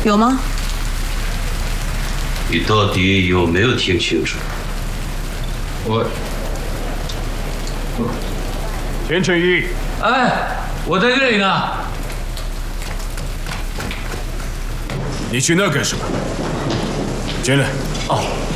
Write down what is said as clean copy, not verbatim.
有吗？ 你到底有没有听清楚？ 田成一， 哎，我在这里呢。 你去那干什么？进来。 哦，